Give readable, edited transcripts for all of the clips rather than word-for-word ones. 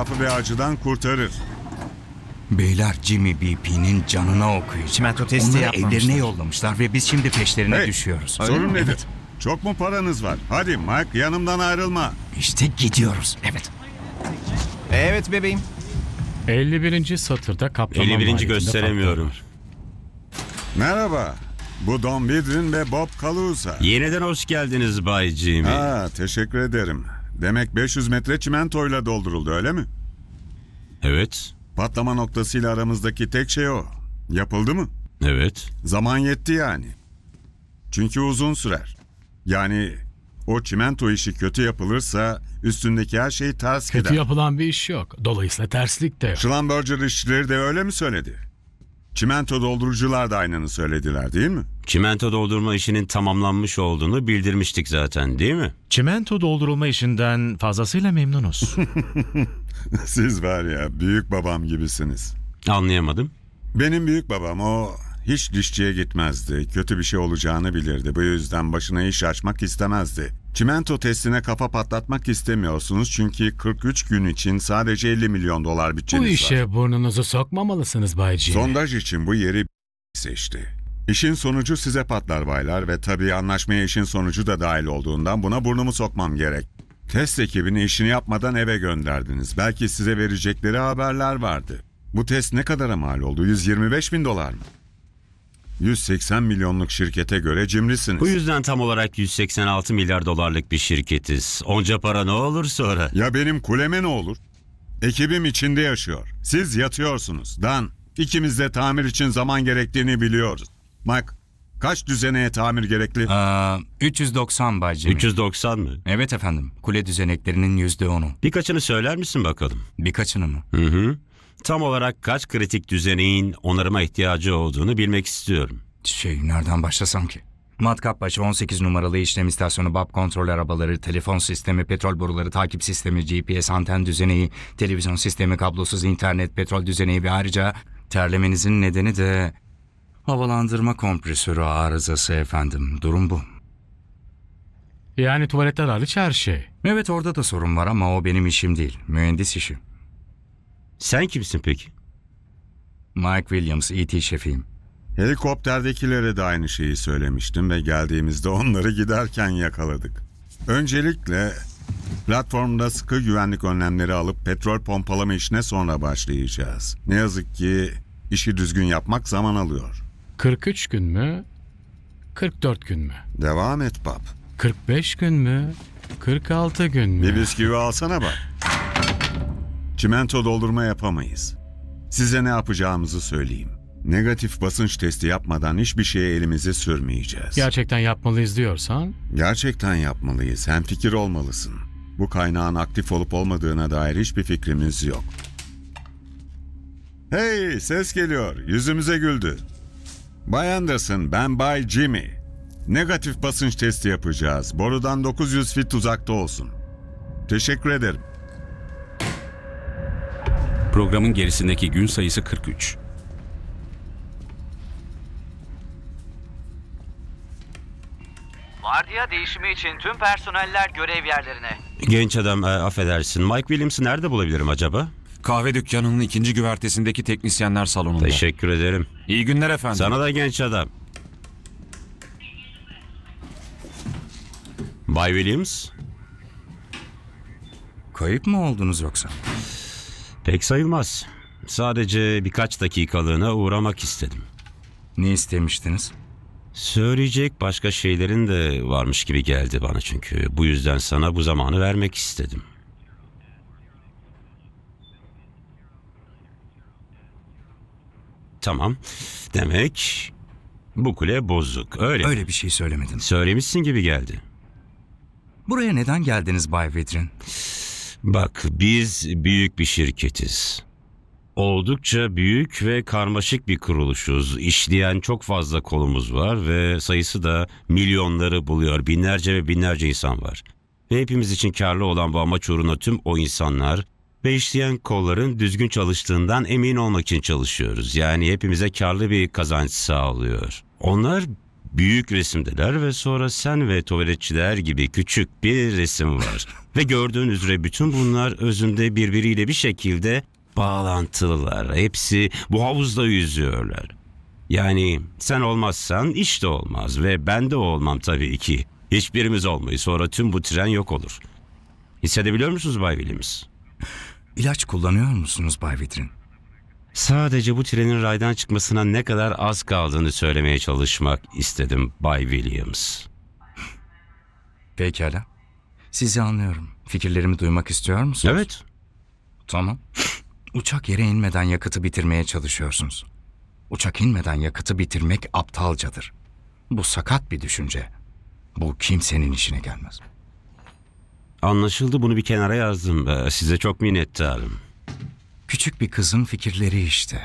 etrafı ve acıdan kurtarır. Beyler, Jimmy BP'nin canına okuyacak. Çimento testi Onları yapmamışlar. evlerine yollamışlar ve biz şimdi peşlerine Hey, düşüyoruz. sorun nedir? Çok mu paranız var? Hadi Mike, yanımdan ayrılma. İşte gidiyoruz. Evet. Evet bebeğim. 51. satırda kaplama 51. maliyetinde gösteremiyorum. farklar var. Merhaba. Bu Don Bidrin ve Bob Calusa. Yeniden hoş geldiniz Bay Jimmy. Teşekkür ederim. Demek 500 metre çimentoyla dolduruldu, öyle mi? Evet, Patlama noktasıyla aramızdaki tek şey o. Yapıldı mı? evet. Zaman yetti yani. Çünkü uzun sürer. Yani o çimento işi kötü yapılırsa üstündeki her şey ters Kötü gider. yapılan bir iş yok. Dolayısıyla terslik de yok. Schlumberger işçileri de öyle mi söyledi? Çimento doldurucular da aynını söylediler, değil mi? Çimento doldurma işinin tamamlanmış olduğunu bildirmiştik zaten, değil mi? Çimento doldurulma işinden fazlasıyla memnunuz. Siz var ya, büyük babam gibisiniz. Anlayamadım. Benim büyük babam, o hiç dişçiye gitmezdi. Kötü bir şey olacağını bilirdi. Bu yüzden başına iş açmak istemezdi. Çimento testine kafa patlatmak istemiyorsunuz çünkü 43 gün için sadece 50 milyon dolar bütçeniz Bu var. işe burnunuzu sokmamalısınız Bay Jimmy. Sondaj için bu yeri seçti. İşin sonucu size patlar baylar ve tabii anlaşmaya işin sonucu da dahil olduğundan buna burnumu sokmam gerek. Test ekibini işini yapmadan eve gönderdiniz. Belki size verecekleri haberler vardı. Bu test ne kadara mal oldu? 125 bin dolar mı? 180 milyonluk şirkete göre cimrisiniz. Bu yüzden tam olarak 186 milyar dolarlık bir şirketiz. Onca para ne olur sonra? Ya benim kuleme ne olur? Ekibim içinde yaşıyor. Siz yatıyorsunuz. Dan, ikimiz de tamir için zaman gerektiğini biliyoruz. Mike, kaç düzeneye tamir gerekli? 390 Bay Jimmy. 390 mı? Evet efendim. Kule düzeneklerinin %10'u. Birkaçını söyler misin bakalım? Birkaçını mı? Hı hı. Tam olarak kaç kritik düzeneğin onarıma ihtiyacı olduğunu bilmek istiyorum. Nereden başlasam ki? Matkap başı 18 numaralı işlem istasyonu, BAP kontrol arabaları, telefon sistemi, petrol boruları, takip sistemi, GPS anten düzeneği, televizyon sistemi, kablosuz internet, petrol düzeneği ve ayrıca terlemenizin nedeni de havalandırma kompresörü arızası efendim. Durum bu. Yani tuvaletler hariç her şey. Evet, orada da sorun var ama o benim işim değil. Mühendis işi. Sen kimsin peki? Mike Williams, ET şefiyim. Helikopterdekilere de aynı şeyi söylemiştim ve geldiğimizde onları giderken yakaladık. Öncelikle platformda sıkı güvenlik önlemleri alıp petrol pompalama işine sonra başlayacağız. Ne yazık ki işi düzgün yapmak zaman alıyor. 43 gün mü? 44 gün mü? Devam et Bob. 45 gün mü? 46 gün mü? Bir bisküvi alsana bak. Çimento doldurma yapamayız. Size ne yapacağımızı söyleyeyim. Negatif basınç testi yapmadan hiçbir şeye elimizi sürmeyeceğiz. Gerçekten yapmalıyız diyorsan. Gerçekten yapmalıyız. Hemfikir olmalısın. Bu kaynağın aktif olup olmadığına dair hiçbir fikrimiz yok. Hey, ses geliyor. Yüzümüze güldü. Bay Anderson, ben Bay Jimmy. Negatif basınç testi yapacağız. Borudan 900 fit uzakta olsun. Teşekkür ederim. Programın gerisindeki gün sayısı 43. Vardiya değişimi için tüm personeller görev yerlerine. Genç adam, affedersin. Mike Williams'ı nerede bulabilirim acaba? Kahve dükkanının ikinci güvertesindeki teknisyenler salonunda. Teşekkür ederim. İyi günler efendim. Sana da genç adam. Bay Williams? Kayıp mı oldunuz yoksa? Pek sayılmaz. Sadece birkaç dakikalığına uğramak istedim. Ne istemiştiniz? Söyleyecek başka şeylerin de varmış gibi geldi bana çünkü. Bu yüzden sana bu zamanı vermek istedim. Tamam. Demek bu kule bozuk. Öyle mi? Öyle bir şey söylemedim. Söylemişsin gibi geldi. Buraya neden geldiniz Bay Vidrin? Bak, biz büyük bir şirketiz. Oldukça büyük ve karmaşık bir kuruluşuz. İşleyen çok fazla kolumuz var ve sayısı da milyonları buluyor. Binlerce ve binlerce insan var. Ve hepimiz için karlı olan bu amaç uğruna tüm o insanlar ve işleyen kolların düzgün çalıştığından emin olmak için çalışıyoruz. Yani hepimize karlı bir kazanç sağlıyor. Onlar büyük resimdeler ve sonra sen ve tuvaletçiler gibi küçük bir resim var. Ve gördüğün üzere bütün bunlar özünde birbiriyle bir şekilde bağlantılılar. Hepsi bu havuzda yüzüyorlar. Yani sen olmazsan iş de olmaz ve ben de olmam tabii ki. Hiçbirimiz olmayız, sonra tüm bu tren yok olur. Hissedebiliyor musunuz Bay Williams? İlaç kullanıyor musunuz Bay Vitrin? Sadece bu trenin raydan çıkmasına ne kadar az kaldığını söylemeye çalışmak istedim Bay Williams. Pekala. Sizi anlıyorum. Fikirlerimi duymak istiyor musunuz? Evet. Tamam. Uçak yere inmeden yakıtı bitirmeye çalışıyorsunuz. Uçak inmeden yakıtı bitirmek aptalcadır. Bu sakat bir düşünce. Bu kimsenin işine gelmez. Anlaşıldı, bunu bir kenara yazdım. Size çok minnettarım. Küçük bir kızın fikirleri işte.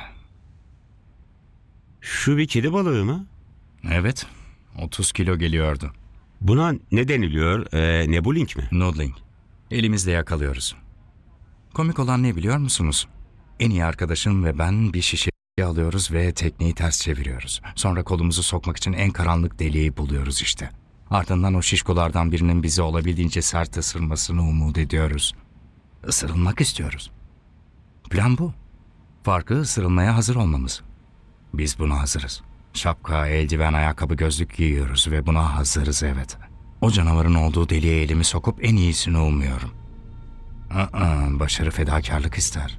Şu bir kedi balığı mı? Evet, 30 kilo geliyordu. Buna ne deniliyor? Nebuling mi? Noodling. Elimizle yakalıyoruz. Komik olan ne biliyor musunuz? En iyi arkadaşım ve ben bir şişe alıyoruz ve tekneyi ters çeviriyoruz. Sonra kolumuzu sokmak için en karanlık deliği buluyoruz işte. Ardından o şişkolardan birinin bizi olabildiğince sert ısırmasını umut ediyoruz. Isırılmak istiyoruz. Plan bu. Farkı ısırılmaya hazır olmamız. Biz buna hazırız. Şapka, eldiven, ayakkabı, gözlük giyiyoruz ve buna hazırız, evet. O canavarın olduğu deliğe elimi sokup en iyisini umuyorum. Başarı fedakarlık ister.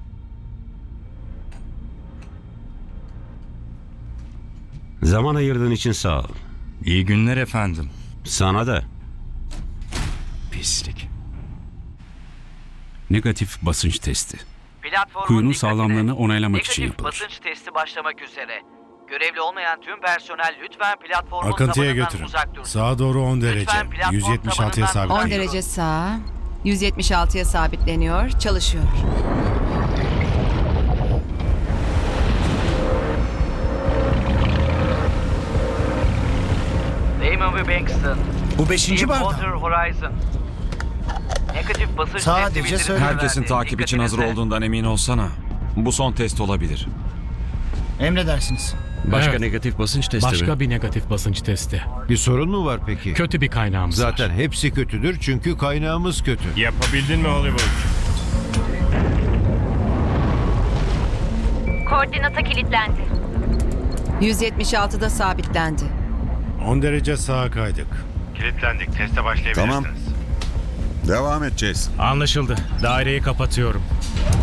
Zaman ayırdığın için sağ ol. İyi günler efendim. Sana da. Pislik. Negatif basınç testi. Platformun Kuyunun dikkatine. sağlamlığını onaylamak için Negatif yapılır. basınç testi başlamak üzere. Görevli olmayan tüm personel lütfen platformun Akıntıya tabanından götürün. uzak dursun. Sağa doğru 10 derece. Lütfen platform 176'ya tabanından sabit. 10 derece sağa, 176'ya sabitleniyor, çalışıyor. Damon ve Bankston. Bu 5. Deepwater Horizon. Negatif basınç Sadece testi bildirimi söyle. Herkesin verdi. takip için hazır Dikkatinize. olduğundan emin olsana. Bu son test olabilir. Emredersiniz. Başka Evet. negatif basınç testi Başka bir negatif basınç testi. Bir sorun mu var peki? Kötü bir kaynağımız var. Zaten hepsi kötüdür çünkü kaynağımız kötü. Yapabildin mi Hollywood? Koordinata kilitlendi. 176'da sabitlendi. 10 derece sağa kaydık. Kilitlendik. Teste başlayabilirsiniz. Tamam. Devam edeceğiz. Anlaşıldı. Daireyi kapatıyorum.